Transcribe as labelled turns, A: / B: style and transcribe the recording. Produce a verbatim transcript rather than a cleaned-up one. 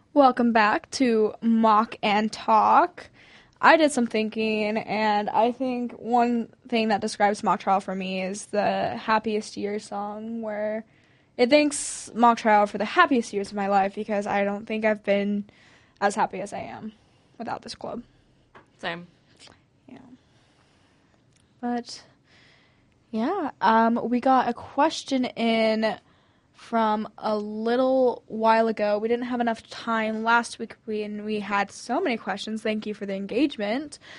A: Welcome back to Mock and Talk. I did some thinking, and I think one thing that describes mock trial for me is the Happiest Years song, where it thanks mock trial for the happiest years of my life because I don't think I've been as happy as I am without this club.
B: Same.
A: Yeah. But, yeah, um, we got a question in from a little while ago. We didn't have enough time last week, we, and we had so many questions. Thank you for the engagement.